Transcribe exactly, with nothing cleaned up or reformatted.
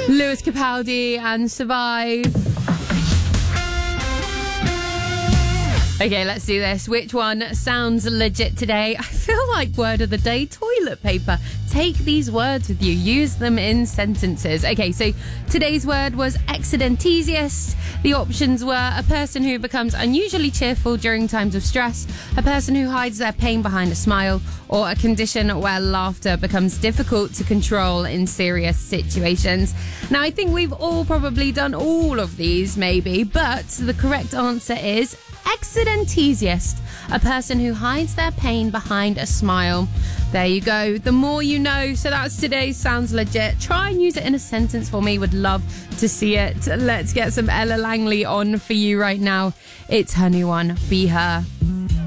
Lewis Capaldi and Survive. Okay, let's do this. Which one sounds legit today? I feel like word of the day, toilet paper. Take these words with you. Use them in sentences. Okay, so today's word was accidentesiest. The options were a person who becomes unusually cheerful during times of stress, a person who hides their pain behind a smile, or a condition where laughter becomes difficult to control in serious situations. Now, I think we've all probably done all of these, maybe, but the correct answer is accidentesiest, a person who hides their pain behind a smile. There you go. The more you know. So that's today's Sounds Legit. Try and use it in a sentence for me. Would love to see it. Let's get some Ella Langley on for you right now. It's her new one, Be Her.